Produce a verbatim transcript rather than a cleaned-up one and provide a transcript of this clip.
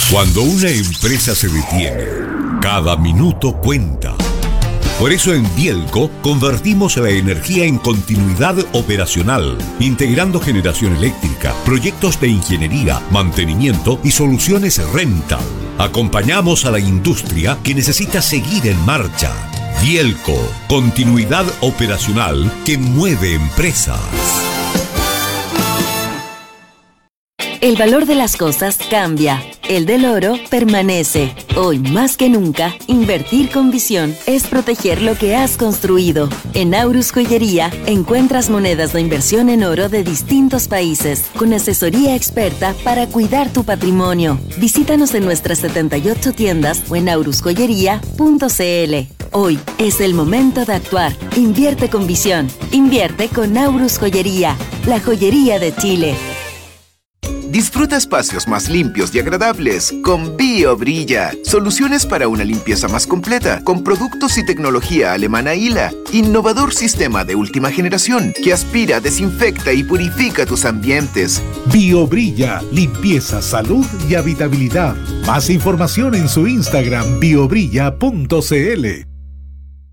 Cuando una empresa se detiene, cada minuto cuenta. Por eso en Bielco convertimos la energía en continuidad operacional, integrando generación eléctrica, proyectos de ingeniería, mantenimiento y soluciones rental. Acompañamos a la industria que necesita seguir en marcha. Bielco, continuidad operacional que mueve empresas. El valor de las cosas cambia. El del oro permanece. Hoy más que nunca, invertir con visión es proteger lo que has construido. En Aurus Joyería encuentras monedas de inversión en oro de distintos países, con asesoría experta para cuidar tu patrimonio. Visítanos en nuestras setenta y ocho tiendas o en aurus joyería punto c l. Hoy es el momento de actuar. Invierte con visión. Invierte con Aurus Joyería, la joyería de Chile. Disfruta espacios más limpios y agradables con BioBrilla. Soluciones para una limpieza más completa con productos y tecnología alemana I L A. Innovador sistema de última generación que aspira, desinfecta y purifica tus ambientes. BioBrilla, limpieza, salud y habitabilidad. Más información en su Instagram biobrilla punto c l.